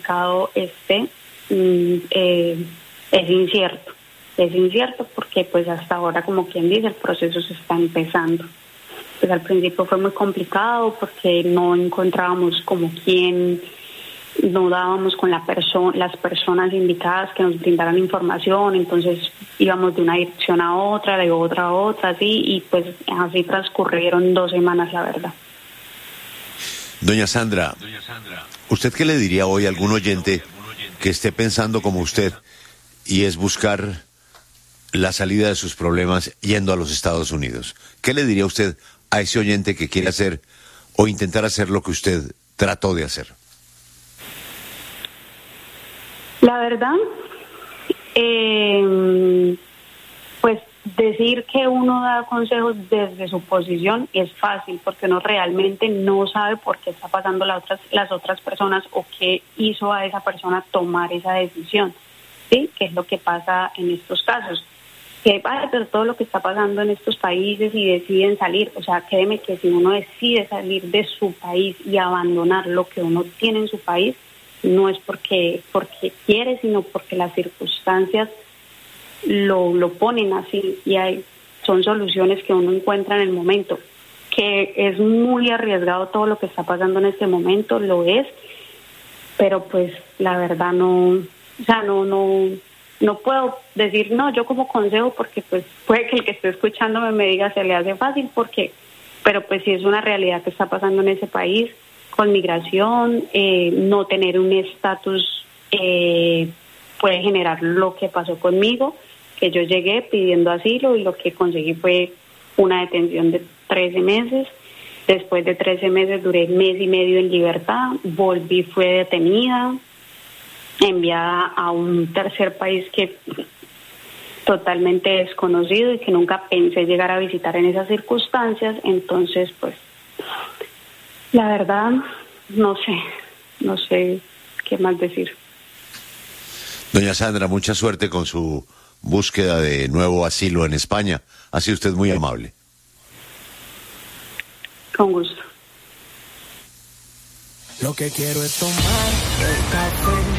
complicado es incierto. Es incierto porque pues hasta ahora, como quien dice, el proceso se está empezando. Pues al principio fue muy complicado porque no encontrábamos como quién, no dábamos con las personas indicadas que nos brindaran información, entonces íbamos de una dirección a otra, de otra a otra, así, y pues así transcurrieron 2 semanas, la verdad. Doña Sandra, ¿usted qué le diría hoy a algún oyente que esté pensando como usted y es buscar la salida de sus problemas yendo a los Estados Unidos? ¿Qué le diría usted a ese oyente que quiere hacer o intentar hacer lo que usted trató de hacer? La verdad, pues decir que uno da consejos desde su posición es fácil porque uno realmente no sabe por qué está pasando las otras personas o qué hizo a esa persona tomar esa decisión, ¿sí? ¿Qué es lo que pasa en estos casos? Que va a ver todo lo que está pasando en estos países y deciden salir. O sea, créeme que si uno decide salir de su país y abandonar lo que uno tiene en su país, no es porque quiere, sino porque las circunstancias lo ponen así, y son soluciones que uno encuentra en el momento. Que es muy arriesgado todo lo que está pasando en este momento, lo es, pero pues la verdad no puedo decir, no, yo como consejo, porque pues puede que el que esté escuchándome me diga se le hace fácil, pero pues sí es una realidad que está pasando en ese país con migración. No tener un estatus puede generar lo que pasó conmigo, que yo llegué pidiendo asilo y lo que conseguí fue una detención de 13 meses. Después de 13 meses duré 1 mes y medio en libertad, volví, fue detenida, enviada a un tercer país que totalmente desconocido y que nunca pensé llegar a visitar en esas circunstancias. Entonces, pues, la verdad, no sé qué más decir. Doña Sandra, mucha suerte con su búsqueda de nuevo asilo en España. Ha sido usted muy amable. Con gusto. Lo que quiero es tomar el café